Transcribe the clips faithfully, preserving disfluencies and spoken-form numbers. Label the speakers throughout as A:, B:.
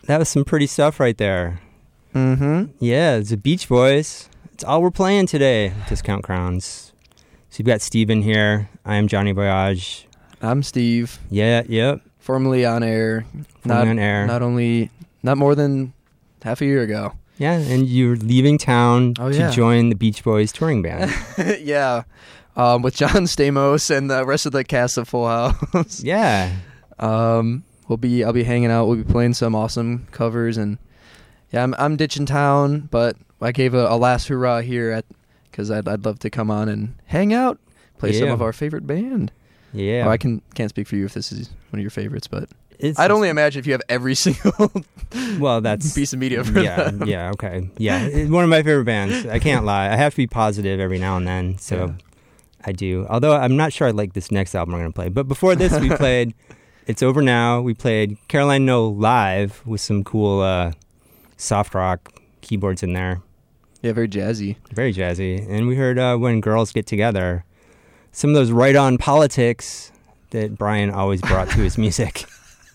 A: That was some pretty stuff right there.
B: Mm-hmm.
A: Yeah, it's the Beach Boys. It's all we're playing today. Discount Crowns. So you've got Steven here. I am Johnny Voyage.
B: I'm Steve.
A: Yeah, yep.
B: Formerly on air.
A: Formerly
B: not,
A: on air.
B: Not only, not more than half a year ago.
A: Yeah, and you're leaving town
B: oh,
A: to
B: yeah.
A: join the Beach Boys touring band.
B: yeah, um, with John Stamos and the rest of the cast of Full House.
A: Yeah.
B: Um, we'll be. I'll be hanging out. We'll be playing some awesome covers, and yeah, I'm I'm ditching town, but I gave a, a last hurrah here at because I'd I'd love to come on and hang out, play
A: yeah.
B: some of our favorite band.
A: Yeah.
B: Oh, I can can't speak for you if this is one of your favorites, but
A: it's,
B: I'd only imagine if you have every single
A: well, that's
B: piece of media for
A: yeah,
B: that.
A: Yeah, okay. Yeah, it's one of my favorite bands. I can't lie. I have to be positive every now and then, so yeah. I do. Although I'm not sure I like this next album we're going to play. But before this, we played It's Over Now. We played Caroline No live with some cool uh, soft rock keyboards in there.
B: Yeah, very jazzy.
A: Very jazzy. And we heard uh, When Girls Get Together. Some of those right-on politics that Brian always brought to his music.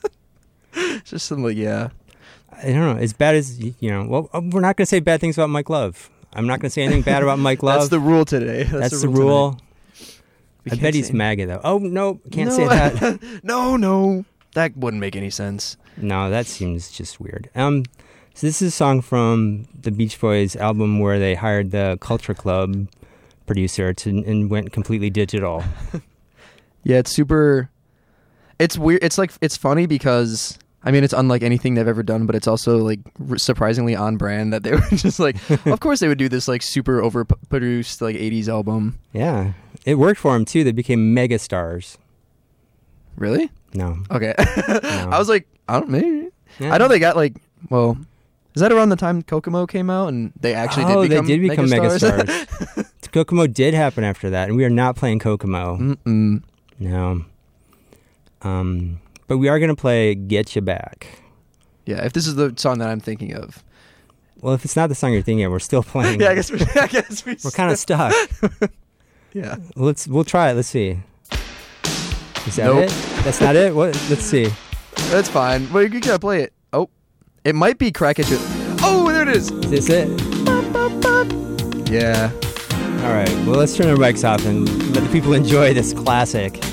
B: Just some, like, yeah.
A: I don't know. As bad as, you know, well, we're not going to say bad things about Mike Love. I'm not going to say anything bad about Mike Love.
B: That's the rule today. That's,
A: That's
B: the
A: the
B: rule.
A: rule.
B: I
A: bet he's
B: anything.
A: MAGA, though. Oh, no, can't
B: no,
A: say that.
B: no, no. That wouldn't make any sense.
A: No, that seems just weird. Um, so this is a song from the Beach Boys album where they hired the Culture Club producer to and went completely digital.
B: Yeah, it's super... It's weird. It's like, it's funny because... I mean, it's unlike anything they've ever done, but it's also, like, r- surprisingly on brand that they were just like, of course they would do this, like, super overproduced, like, eighties album.
A: Yeah. It worked for them, too. They became mega stars.
B: Really?
A: No.
B: Okay.
A: No.
B: I was like, I don't maybe.
A: Yeah.
B: I know they got, like, well, is that around the time Kokomo came out and they actually
A: oh,
B: did become
A: they did become mega
B: megastars?
A: stars. Kokomo did happen after that, and we are not playing Kokomo.
B: Mm-mm.
A: No. Um... But we are going to play Get You Back.
B: Yeah, if this is the song that I'm thinking of.
A: Well, if it's not the song you're thinking of, we're still playing.
B: yeah, I guess, we, I guess we
A: we're kind of stuck.
B: yeah.
A: Let's we'll try it. Let's see. Is that
B: Nope.
A: it? That's not it? What? Let's see.
B: That's fine. Well, you gotta play it. Oh, it might be Crack It. Oh, there it is.
A: Is this it?
B: Yeah.
A: All right. Well, let's turn our mics off and let the people enjoy this classic.